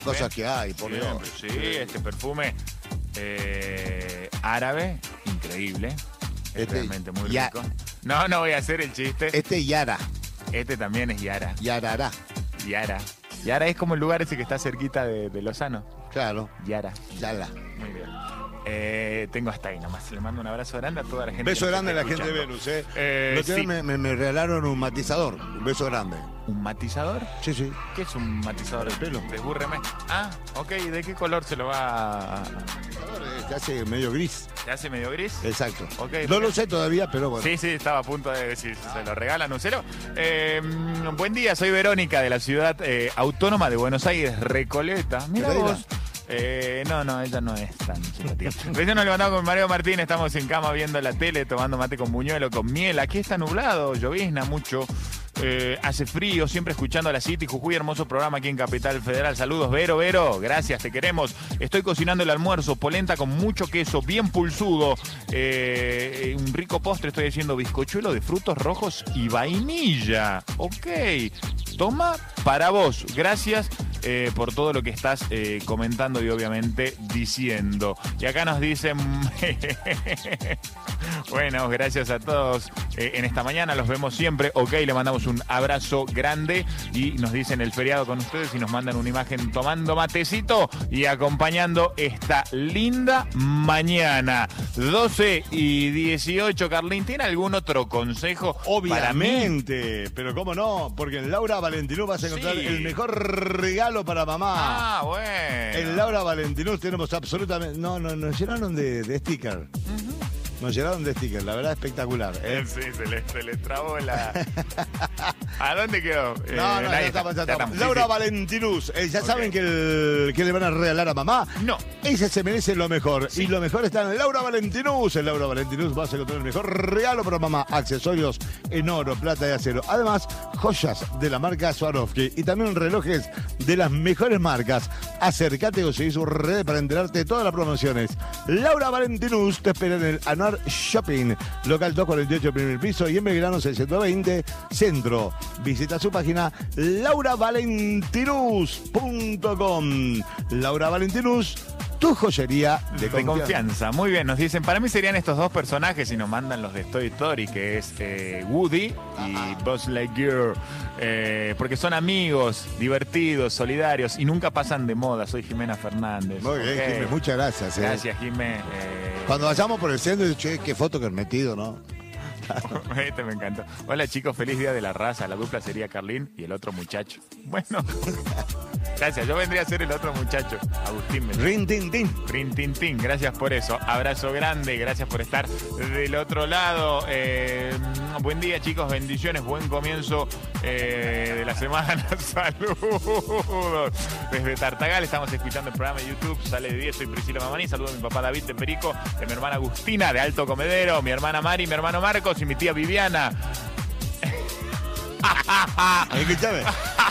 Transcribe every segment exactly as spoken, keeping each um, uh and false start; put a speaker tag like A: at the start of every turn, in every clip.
A: Cosas que hay, por Dios.
B: Sí, este perfume eh, árabe, increíble. Es
A: Este,
B: realmente muy
A: ya-
B: rico. No, no voy a hacer el chiste.
A: Este Yara.
B: Este también es Yara.
A: Yarará.
B: Yara. Yara es como el lugar ese que está cerquita de, de Lozano.
A: Claro.
B: Yara.
A: Yala.
B: Muy bien. Eh, tengo hasta ahí nomás. Le mando un abrazo grande a toda la gente.
A: Beso
B: que nos
A: grande a la
B: está
A: gente de
B: escuchando.
A: Venus, ¿eh?
B: Eh,
A: Lo que
B: sí.
A: me, me- me regalaron un matizador. Un beso grande.
B: ¿Un matizador?
A: Sí, sí.
B: ¿Qué es un matizador
A: El pelo.
B: Desbúrreme. Ah, ok. ¿De qué color se lo va a...
A: Te hace medio gris.
B: ¿Te hace medio gris?
A: Exacto.
B: Ok,
A: no
B: porque-
A: lo sé todavía, pero bueno.
B: Sí, sí, estaba a punto de decir si se lo regalan, Ucero. Eh, buen día, soy Verónica de la ciudad eh, autónoma de Buenos Aires, Recoleta. Mira
A: Pereira.
B: vos. Eh, no, no, ella no es tan simpática. Recién nos levantamos con Mario Martín, estamos en cama viendo la tele, tomando mate con buñuelo, con miel. Aquí está nublado, llovizna mucho. Eh, hace frío, siempre escuchando a la City Jujuy, hermoso programa aquí en Capital Federal. Saludos, Vero, Vero, gracias, te queremos. Estoy cocinando el almuerzo, polenta con mucho queso, bien pulsudo. Eh, un rico postre, estoy haciendo bizcochuelo de frutos rojos y vainilla. Ok, toma para vos. Gracias eh, por todo lo que estás eh, comentando y obviamente diciendo. Y acá nos dicen... Bueno, gracias a todos eh, en esta mañana, los vemos siempre. Ok, le mandamos un abrazo grande y nos dicen el feriado con ustedes y nos mandan una imagen tomando matecito y acompañando esta linda mañana. doce y dieciocho, Carlín, ¿tiene algún otro consejo para mí?
A: Obviamente, pero cómo no, porque en Laura Valentinus vas a encontrar
B: Sí.
A: el mejor regalo para mamá.
B: Ah, bueno.
A: En Laura Valentinus tenemos absolutamente... No, no, nos llenaron de, de sticker. Nos llenaron de sticker, la verdad espectacular. ¿eh?
B: Sí, se le, se le trabó la... ¿A dónde quedó? Eh,
A: No, no, ya
B: ahí
A: estamos, ya
B: ya
A: estamos.
B: sí,
A: Laura
B: sí.
A: Valentinus, eh, ya
B: Ok.
A: saben que, el, que le van a regalar a mamá.
B: No.
A: Ella se merece lo mejor.
B: Sí.
A: Y lo mejor está en Laura Valentinus. En Laura Valentinus vas a encontrar el mejor regalo para mamá. Accesorios en oro, plata y acero. Además, joyas de la marca Swarovski. Y también relojes de las mejores marcas. Acércate o seguí su red para enterarte de todas las promociones. Laura Valentinus te espera en el Anuar Shopping. Local doscientos cuarenta y ocho, primer piso. Y en Belgrano seiscientos veinte, centro. Visita su página laura valentinus punto com. Laura Valentinus, tu joyería de,
B: De
A: confianza.
B: confianza. Muy bien, nos dicen, para mí serían estos dos personajes y nos mandan los de Toy Story, que es eh, Woody y Buzz Lightyear, eh, porque son amigos, divertidos, solidarios y nunca pasan de moda. Soy Jimena Fernández.
A: Muy bien,
B: Ok.
A: Jimé, muchas gracias. eh.
B: Gracias, Jimé. Eh,
A: Cuando vayamos por el centro, che, qué foto que han metido, ¿no?
B: Este me encantó. Hola chicos, feliz día de la raza. La dupla sería Carlín y el otro muchacho. Bueno, gracias. Yo vendría a ser el otro muchacho, Agustín. me-
A: Rin, tin, tin.
B: Rin, tin, tin. Gracias por eso. Abrazo grande. Gracias por estar del otro lado. Eh, buen día, chicos. Bendiciones. Buen comienzo eh, de la semana. Saludos. Desde Tartagal estamos escuchando el programa de YouTube. Sale de diez. Soy Priscila Mamani. Saludo a mi papá David de Perico, de mi hermana Agustina de Alto Comedero, mi hermana Mari, mi hermano Marcos y mi tía Viviana.
A: Escuchame.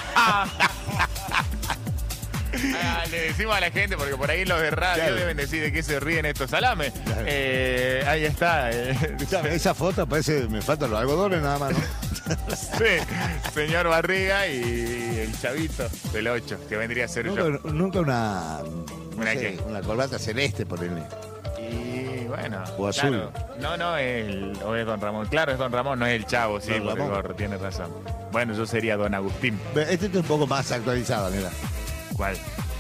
B: Ah, le decimos a la gente, porque por ahí los de radio
A: Claro.
B: deben decir de qué se ríen estos salames.
A: Claro.
B: Eh, ahí está. eh,
A: Escuchame, esa foto parece, me faltan los algodones nada más, ¿no?
B: sí, señor Barriga y el chavito del ocho, que vendría a ser yo.
A: Nunca, nunca una, no
B: ¿Una
A: sé,
B: qué?
A: una corbata celeste, ponele.
B: Y bueno.
A: O azul.
B: claro. No, no, el, o es Don Ramón. Claro, es Don Ramón, no es el chavo, sí,
A: Don
B: por el
A: Ramón.
B: gorro, tiene razón. Bueno, yo sería Don Agustín.
A: Este está un poco más actualizado, mira.
B: ¿Cuál?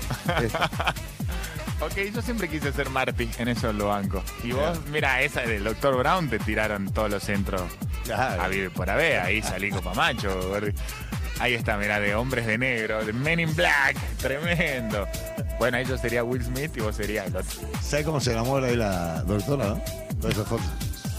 B: Ok, yo siempre quise ser Marty, en eso lo banco. Y vos, mira, esa del doctor Brown te tiraron todos los centros
A: Claro.
B: a Vive por Haber, ahí salí con Pamacho. gordi. Ahí está, mira, de hombres de negro, de Men in Black, tremendo. Bueno, ahí yo sería Will Smith y vos serías el otro.
A: ¿Sabes cómo se enamora ahí la doctora, no? Por esa foto.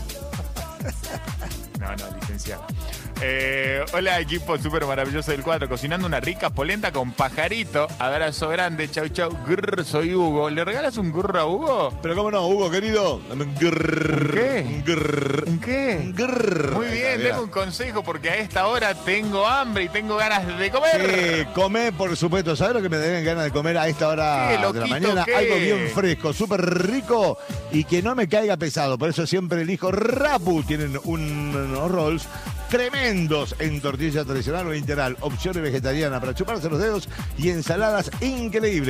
B: No, no, licenciado. Eh, hola, equipo súper maravilloso del cuatro. Cocinando una rica polenta con pajarito. Abrazo grande, chau, chau. Grr, soy Hugo. ¿Le regalas un grr a Hugo?
A: Pero cómo no, Hugo, querido. Dame un grrr.
B: ¿Un qué?
A: Un grrr.
B: ¿Un qué?
A: Un grrr.
B: Muy
A: Ahí
B: bien,
A: está, mira.
B: tengo un consejo porque a esta hora tengo hambre y tengo ganas de comer.
A: Sí, comé, por supuesto. ¿Sabes lo que me den ganas de comer a esta hora
B: ¿Qué,
A: de la
B: loquito,
A: mañana?
B: qué?
A: Algo bien fresco, súper rico y que no me caiga pesado. Por eso siempre elijo Rapu. Tienen un- unos rolls tremendos en tortilla tradicional o integral, opciones vegetarianas para chuparse los dedos y ensaladas increíbles.